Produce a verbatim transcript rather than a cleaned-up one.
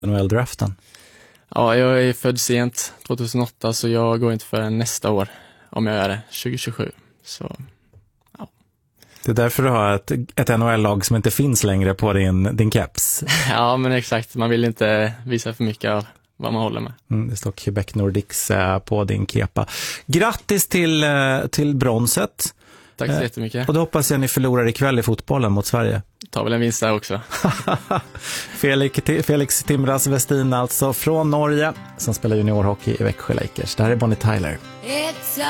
N H L-draften? Ja, jag är född sent, tjugohundraåtta, så jag går inte för nästa år, om jag gör det, tjugo tjugosju. Så, ja. Det är därför du har ett, ett N H L-lag som inte finns längre på din, din caps. Ja, men exakt. Man vill inte visa för mycket av vad man håller med. Mm, det står Quebec Nordics eh, på din kepa. Grattis till, eh, till bronset. Tack så jättemycket. Och då hoppas jag ni förlorar ikväll i fotbollen mot Sverige. Ta väl en vinst där också. Felix, Felix Timras Westin alltså från Norge som spelar juniorhockey i Växjö Lakers. Det här är Bonnie Tyler. It's